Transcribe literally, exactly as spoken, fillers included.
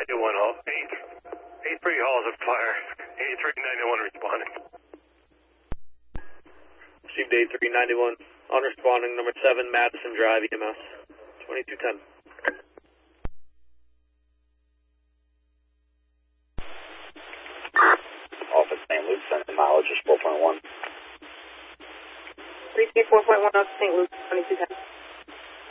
ninety-one, all, eight, eight three halls of fire, eighty-three ninety-one responding. Received eighty-three ninety-one, on responding, number seven, Madison Drive, E M S, twenty-two ten. Office Saint Luke, Center mileage is four point one. three three four point one off Saint Luke, twenty-two ten.